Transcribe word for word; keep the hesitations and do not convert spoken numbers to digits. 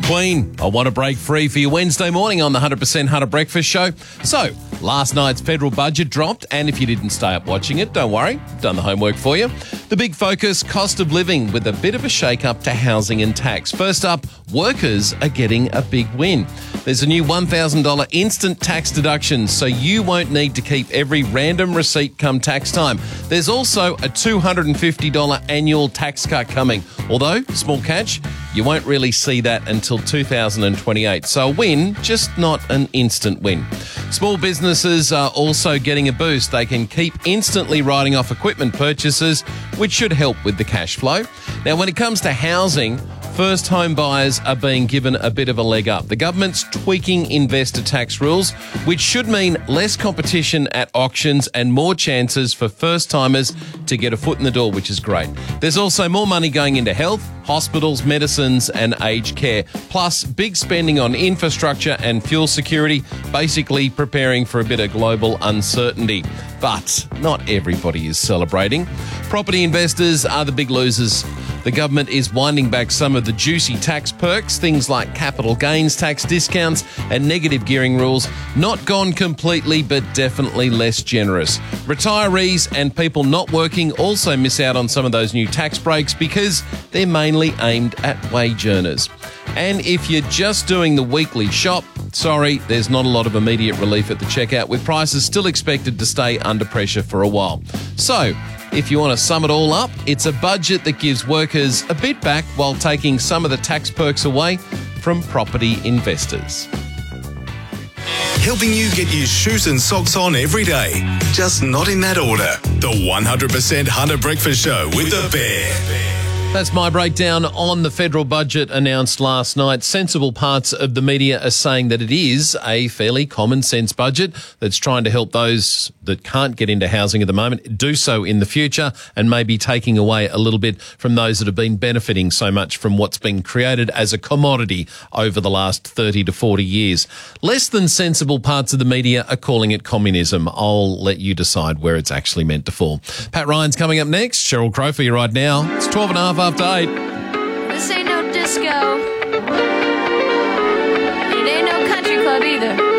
Queen, I want to break free for your Wednesday morning on the one hundred percent Hunter Breakfast Show. So, last night's federal budget dropped, and if you didn't stay up watching it, don't worry, I've done the homework for you. The big focus, cost of living, with a bit of a shake-up to housing and tax. First up, workers are getting a big win. There's a new one thousand dollars instant tax deduction, so you won't need to keep every random receipt come tax time. There's also a two hundred fifty dollars annual tax cut coming, although, small catch, you won't really see that until two thousand twenty-eight. So a win, just not an instant win. Small businesses are also getting a boost. They can keep instantly writing off equipment purchases, which should help with the cash flow. Now, when it comes to housing, first home buyers are being given a bit of a leg up. The government's tweaking investor tax rules, which should mean less competition at auctions and more chances for first-timers to get a foot in the door, which is great. There's also more money going into health, hospitals, medicines and aged care, plus big spending on infrastructure and fuel security, basically preparing for a bit of global uncertainty. But not everybody is celebrating. Property investors are the big losers. The government is winding back some of the juicy tax perks, things like capital gains tax discounts and negative gearing rules. Not gone completely, but definitely less generous. Retirees and people not working also miss out on some of those new tax breaks because they're mainly aimed at wage earners. And if you're just doing the weekly shop, sorry, there's not a lot of immediate relief at the checkout, with prices still expected to stay under pressure for a while. So, if you want to sum it all up, it's a budget that gives workers a bit back while taking some of the tax perks away from property investors. Helping you get your shoes and socks on every day, just not in that order. The one hundred percent Hunter Breakfast Show with the Bear. That's my breakdown on the federal budget announced last night. Sensible parts of the media are saying that it is a fairly common sense budget that's trying to help those that can't get into housing at the moment do so in the future, and maybe taking away a little bit from those that have been benefiting so much from what's been created as a commodity over the last thirty to forty years. Less than sensible parts of the media are calling it communism. I'll let you decide where it's actually meant to fall. Pat Ryan's coming up next. Sheryl Crow for you right now. It's twelve and a half after eight. This ain't no disco. It ain't no country club either.